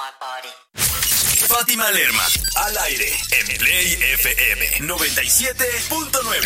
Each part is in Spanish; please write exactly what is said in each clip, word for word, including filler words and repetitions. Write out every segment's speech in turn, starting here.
Fátima Lerma, al aire, en Play F M noventa y siete punto nueve.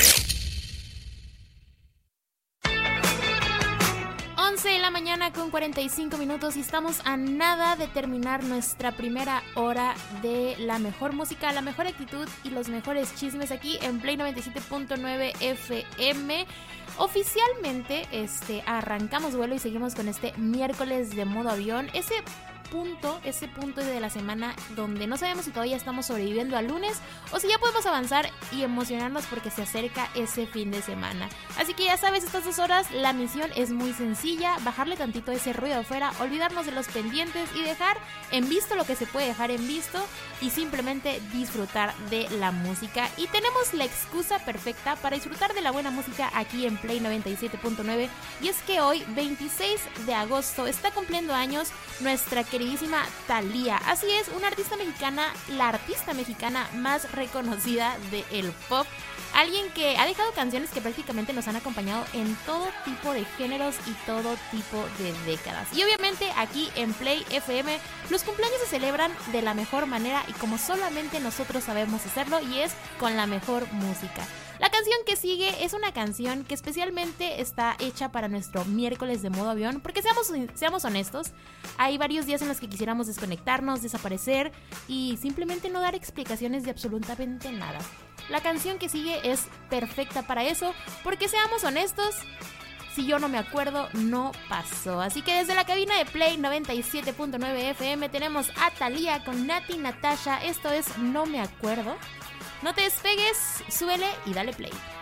once de la mañana con cuarenta y cinco minutos y estamos a nada de terminar nuestra primera hora de la mejor música, la mejor actitud y los mejores chismes aquí en Play noventa y siete punto nueve F M. Oficialmente este, arrancamos vuelo y seguimos con este miércoles de modo avión. Ese punto, ese punto de la semana donde no sabemos si todavía estamos sobreviviendo al lunes o si ya podemos avanzar y emocionarnos porque se acerca ese fin de semana. Así que ya sabes, estas dos horas la misión es muy sencilla: bajarle tantito ese ruido afuera, olvidarnos de los pendientes y dejar en visto lo que se puede dejar en visto y simplemente disfrutar de la música. Y tenemos la excusa perfecta para disfrutar de la buena música aquí en Play noventa y siete punto nueve, y es que hoy, veintiséis de agosto, está cumpliendo años nuestra queridísima Thalía. Así es, una artista mexicana, la artista mexicana más reconocida del pop. Alguien que ha dejado canciones que prácticamente nos han acompañado en todo tipo de géneros y todo tipo de décadas. Y obviamente aquí en Play F M los cumpleaños se celebran de la mejor manera y como solamente nosotros sabemos hacerlo, y es con la mejor música. La canción que sigue es una canción que especialmente está hecha para nuestro miércoles de modo avión, porque seamos, seamos honestos, hay varios días en los que quisiéramos desconectarnos, desaparecer y simplemente no dar explicaciones de absolutamente nada. La canción que sigue es perfecta para eso, porque seamos honestos, si yo no me acuerdo, no pasó. Así que desde la cabina de Play noventa y siete punto nueve F M tenemos a Thalía con Nati Natasha. Esto es No Me Acuerdo. No te despegues, súbele y dale play.